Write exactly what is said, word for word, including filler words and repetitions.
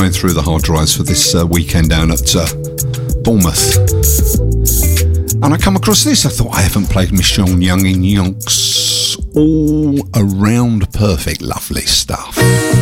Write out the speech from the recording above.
going through the hard drives for this uh, weekend down at uh, Bournemouth. And I come across this. I thought, I haven't played Michelle Young in yonks. All around perfect, lovely stuff.